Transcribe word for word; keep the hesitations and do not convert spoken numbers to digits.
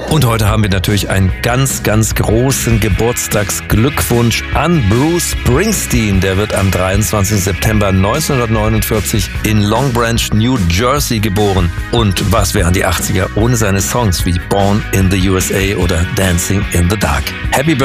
Und heute haben wir natürlich einen ganz, ganz großen Geburtstagsglückwunsch an Bruce Springsteen. Der wird am dreiundzwanzigsten September neunzehnhundertneunundvierzig in Long Branch, New Jersey geboren. Und was wären die achtziger ohne seine Songs wie Born in the U S A oder Dancing in the Dark? Happy Birthday!